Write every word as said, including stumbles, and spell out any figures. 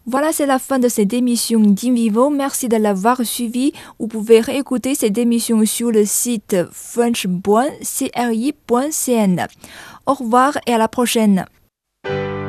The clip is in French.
Voilà, c'est la fin de cette émission d'Invivo. Merci de l'avoir suivi. Vous pouvez réécouter cette émission sur le site french point c r i point c n. Au revoir et à la prochaine.